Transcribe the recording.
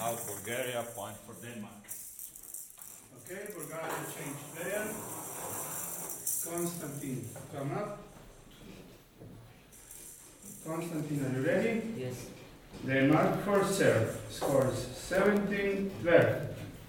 out Bulgaria, point for Denmark. Okay, Bulgaria change player. Konstantin, come up. Konstantin, are you ready? Yes. Denmark first serve scores 17-12.